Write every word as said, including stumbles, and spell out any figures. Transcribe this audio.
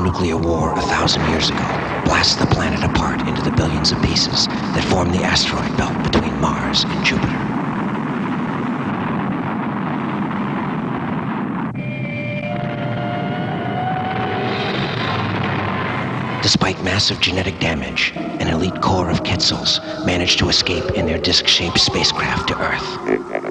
nuclear war a thousand years ago blast the planet apart into the billions of pieces that form the asteroid belt between Mars and Jupiter. Despite massive genetic damage, an elite corps of Quetzals managed to escape in their disc-shaped spacecraft to Earth.